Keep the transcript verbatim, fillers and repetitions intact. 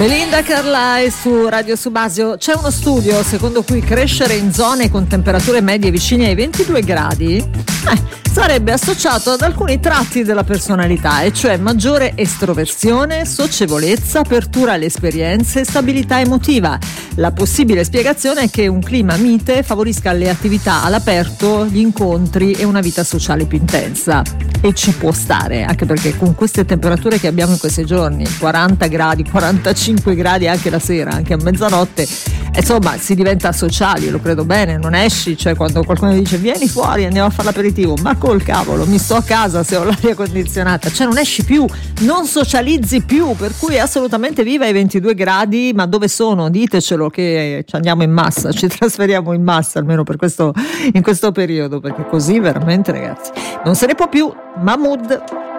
Belinda Carlisle su Radio Subasio. C'è uno studio secondo cui crescere in zone con temperature medie vicine ai ventidue gradi eh, sarebbe associato ad alcuni tratti della personalità, e cioè maggiore estroversione, socievolezza, apertura alle esperienze e stabilità emotiva. La possibile spiegazione è che un clima mite favorisca le attività all'aperto, gli incontri e una vita sociale più intensa. E ci può stare, anche perché con queste temperature che abbiamo in questi giorni, quaranta gradi, quarantacinque gradi anche la sera, anche a mezzanotte, insomma si diventa sociali, lo credo bene. Non esci, cioè quando qualcuno dice vieni fuori andiamo a fare l'aperitivo, ma col cavolo, mi sto a casa se ho l'aria condizionata, cioè non esci più, non socializzi più, per cui assolutamente viva i ventidue gradi. Ma dove sono? Ditecelo che ci andiamo in massa, ci trasferiamo in massa almeno per questo, in questo periodo, perché così veramente, ragazzi, non se ne può più. Mahmood.